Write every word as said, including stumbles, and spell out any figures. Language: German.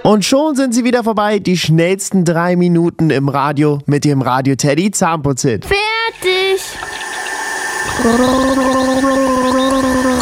Und schon sind sie wieder vorbei, die schnellsten drei Minuten im Radio mit dem Radio Teddy Zahnputzhit. Fertig!